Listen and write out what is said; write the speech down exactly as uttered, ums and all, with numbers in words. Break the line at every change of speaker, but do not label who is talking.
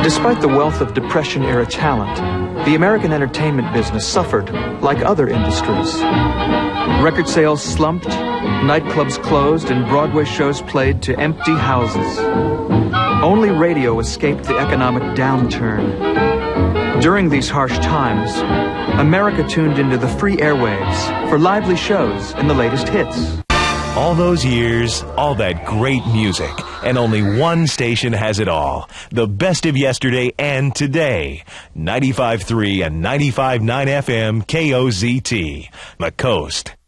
Despite the wealth of Depression-era talent, the American entertainment business suffered like other industries. Record sales slumped, nightclubs closed, and Broadway shows played to empty houses. Only radio escaped the economic downturn. During these harsh times, America tuned into the free airwaves for lively shows and the latest hits.
All those years, all that great music, and only one station has it all. The best of yesterday and today. ninety-five point three and ninety-five point nine F M K O Z T. The Coast.